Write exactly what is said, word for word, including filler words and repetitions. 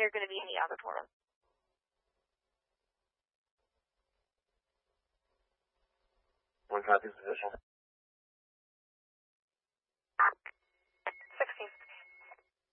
they're going to be in the auditorium. One copy position.